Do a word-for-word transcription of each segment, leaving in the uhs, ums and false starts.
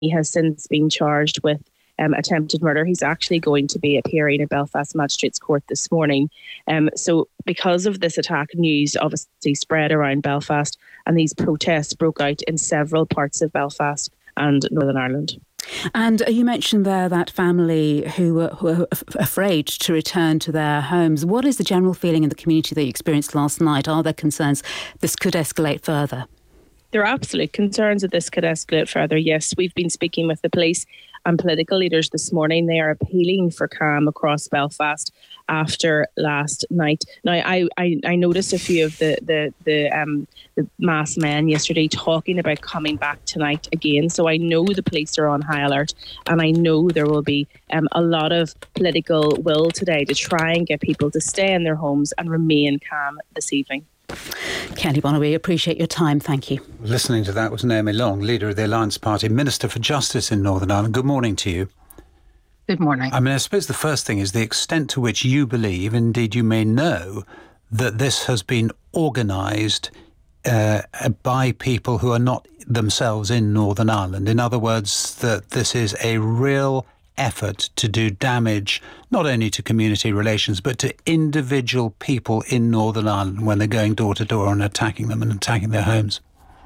He has since been charged with um, attempted murder. He's actually going to be appearing at Belfast Magistrates Court this morning. Um, so because of this attack, news obviously spread around Belfast, and these protests broke out in several parts of Belfast and Northern Ireland. And you mentioned there that family who were, who were f- afraid to return to their homes. What is the general feeling in the community that you experienced last night? Are there concerns this could escalate further? There are absolute concerns that this could escalate further. Yes, we've been speaking with the police and political leaders this morning. They are appealing for calm across Belfast after last night. Now, I, I, I noticed a few of the the the, um, the masked men yesterday talking about coming back tonight again. So I know the police are on high alert, and I know there will be um, a lot of political will today to try and get people to stay in their homes and remain calm this evening. Kenny Bonner, we appreciate your time. Thank you. Listening to that was Naomi Long, leader of the Alliance Party, Minister for Justice in Northern Ireland. Good morning to you. Good morning. I mean, I suppose the first thing is the extent to which you believe, indeed you may know, that this has been organised uh, by people who are not themselves in Northern Ireland. In other words, that this is a real effort to do damage not only to community relations but to individual people in Northern Ireland when they're going door to door and attacking them and attacking their homes.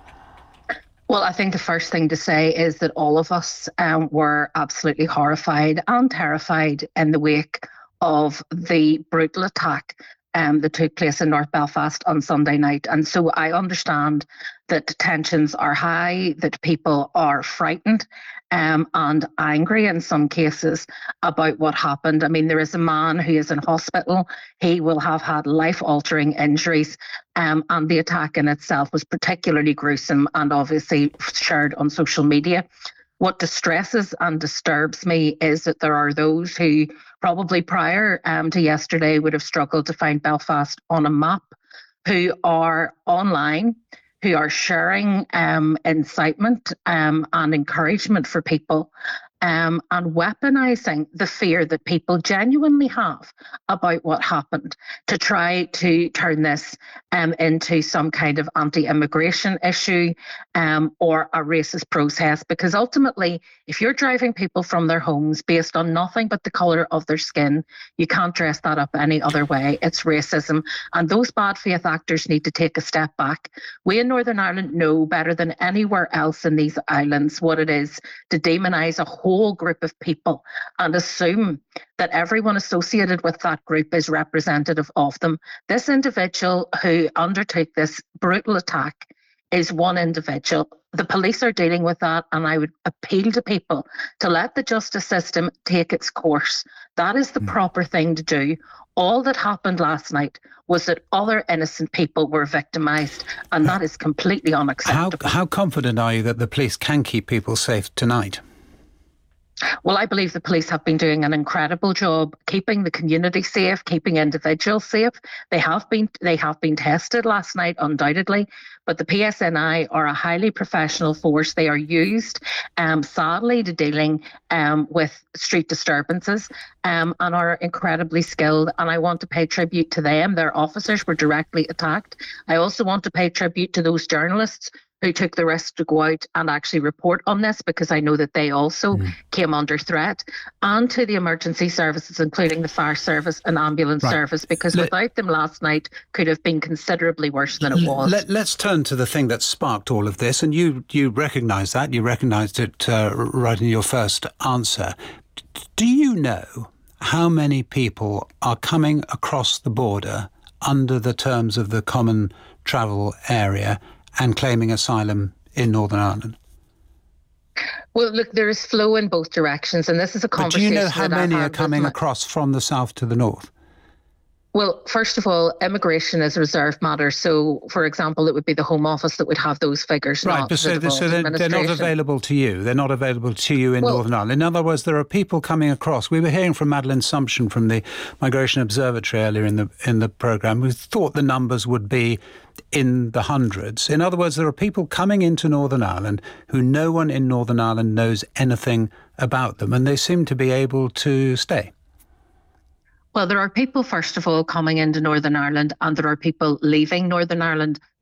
Well, I think the first thing to say is that all of us um, were absolutely horrified and terrified in the wake of the brutal attack um, that took place in North Belfast on Sunday night. And so I understand that tensions are high, that people are frightened um, and angry in some cases about what happened. I mean, there is a man who is in hospital. He will have had life-altering injuries, um, and the attack in itself was particularly gruesome and obviously shared on social media. What distresses and disturbs me is that there are those who probably prior um, to yesterday would have struggled to find Belfast on a map, who are online, who are sharing um, incitement um, and encouragement for people um, and weaponising the fear that people genuinely have about what happened to try to turn this um, into some kind of anti-immigration issue um, or a racist protest. Because ultimately, if you're driving people from their homes based on nothing but the colour of their skin, you can't dress that up any other way. It's racism. And those bad faith actors need to take a step back. We in Northern Ireland know better than anywhere else in these islands what it is to demonise a whole group of people and assume that everyone associated with that group is representative of them. This individual who undertook this brutal attack is one individual. The police are dealing with that, and I would appeal to people to let the justice system take its course. That is the mm. proper thing to do. All that happened last night was that other innocent people were victimised, and that is completely unacceptable. How, how confident are you that the police can keep people safe tonight? Well, I believe the police have been doing an incredible job keeping the community safe, keeping individuals safe. They have been they have been tested last night, undoubtedly, but the P S N I are a highly professional force. They are used, um, sadly, to dealing um, with street disturbances um, and are incredibly skilled. And I want to pay tribute to them. Their officers were directly attacked. I also want to pay tribute to those journalists who took the risk to go out and actually report on this, because I know that they also mm. came under threat, and to the emergency services, including the fire service and ambulance right. service, because Let, without them last night could have been considerably worse than it was. Let, let's turn to the thing that sparked all of this, and you, you recognise that, you recognised it uh, right in your first answer. Do you know how many people are coming across the border under the terms of the Common Travel Area and claiming asylum in Northern Ireland? Well, look, there is flow in both directions, and this is a conversation. But do you know how many are coming my... across from the south to the north? Well, first of all, immigration is a reserved matter. So, for example, it would be the Home Office that would have those figures. Right, not but so, the so they're, they're not available to you. They're not available to you in well, Northern Ireland. In other words, there are people coming across. We were hearing from Madeleine Sumption from the Migration Observatory earlier in the in the programme. We thought the numbers would be in the hundreds. In other words, there are people coming into Northern Ireland who no one in Northern Ireland knows anything about them, and they seem to be able to stay. Well, there are people, first of all, coming into Northern Ireland, and there are people leaving Northern Ireland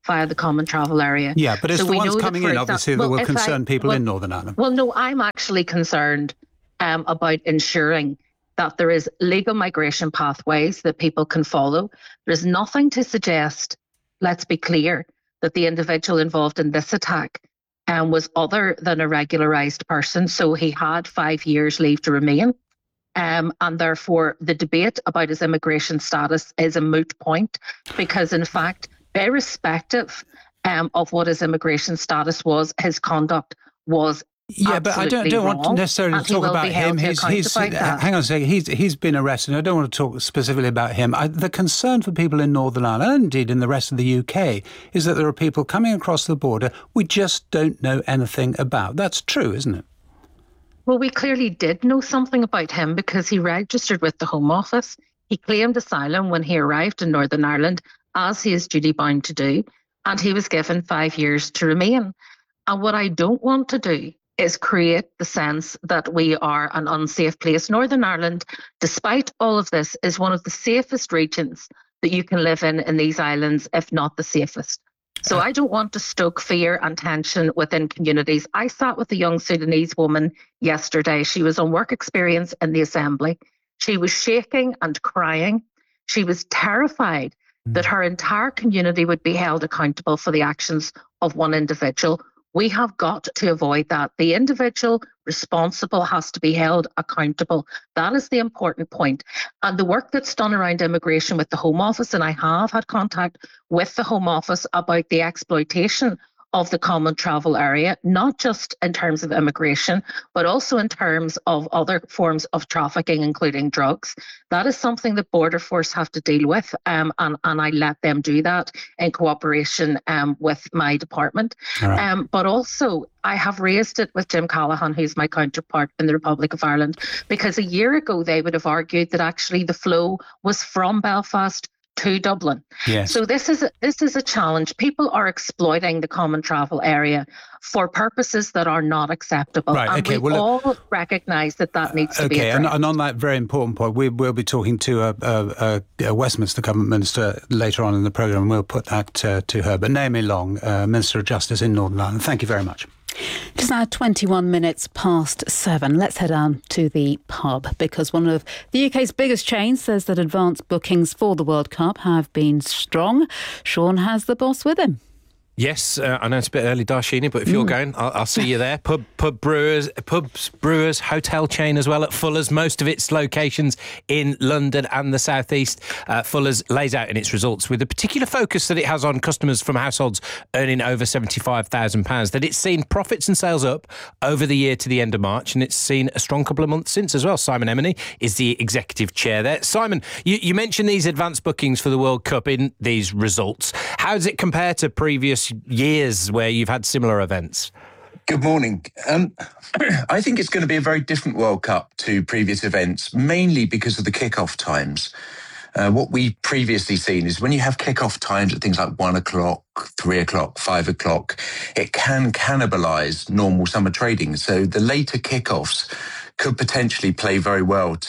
via the Common Travel Area. Yeah, but it's so the ones coming in, that, obviously, well, that will concern I, people well, in Northern Ireland. Well, no, I'm actually concerned um, about ensuring that there is legal migration pathways that people can follow. There's nothing to suggest, let's be clear, that the individual involved in this attack um, was other than a regularised person. So he had five years leave to remain. Um, and therefore, the debate about his immigration status is a moot point because, in fact, irrespective um, of what his immigration status was, his conduct was Yeah, but I don't, don't want necessarily to talk about him. He's, he's about hang on a second. He's he's been arrested. I don't want to talk specifically about him. I, the concern for people in Northern Ireland, and indeed in the rest of the U K, is that there are people coming across the border we just don't know anything about. That's true, isn't it? Well, we clearly did know something about him because he registered with the Home Office. He claimed asylum when he arrived in Northern Ireland, as he is duty bound to do, and he was given five years to remain. And what I don't want to do is create the sense that we are an unsafe place. Northern Ireland, despite all of this, is one of the safest regions that you can live in in these islands, if not the safest. So I don't want to stoke fear and tension within communities. I sat with a young Sudanese woman yesterday. She was on work experience in the Assembly. She was shaking and crying. She was terrified mm. that her entire community would be held accountable for the actions of one individual. We have got to avoid that. The individual responsible has to be held accountable. That is the important point. And the work that's done around immigration with the Home Office, and I have had contact with the Home Office about the exploitation of the Common Travel Area, not just in terms of immigration, but also in terms of other forms of trafficking, including drugs. That is something that Border Force have to deal with, um, and, and I let them do that in cooperation um, with my department. Right. Um, but also, I have raised it with Jim Callaghan, who's my counterpart in the Republic of Ireland, because a year ago they would have argued that actually the flow was from Belfast to Dublin. Yes. So this is a, this is a challenge. People are exploiting the Common Travel Area for purposes that are not acceptable. Right, and okay, we well, all recognise that that needs to okay, be addressed. Okay, and, and on that very important point, we will be talking to a, a, a Westminster Government Minister later on in the programme, and we'll put that uh, to her. But Naomi Long, uh, Minister of Justice in Northern Ireland, thank you very much. It's now twenty-one minutes past seven. Let's head down to the pub because one of the U K's biggest chains says that advance bookings for the World Cup have been strong. Sean has the boss with him. Yes, uh, I know it's a bit early, Darshini, but if you're mm. going, I'll, I'll see you there. Pub, pub brewers, pubs, brewers, hotel chain as well at Fuller's. Most of its locations in London and the South East. Uh, Fuller's lays out in its results with a particular focus that it has on customers from households earning over seventy-five thousand pounds. That it's seen profits and sales up over the year to the end of March, and it's seen a strong couple of months since as well. Simon Emeny is the executive chair there. Simon, you, you mentioned these advance bookings for the World Cup in these results. How does it compare to previous years where you've had similar events? Good morning. Um, I think it's going to be a very different World Cup to previous events, mainly because of the kick-off times. Uh, what we've previously seen is when you have kick-off times at things like one o'clock, three o'clock, five o'clock, it can cannibalise normal summer trading. So the later kick-offs could potentially play very well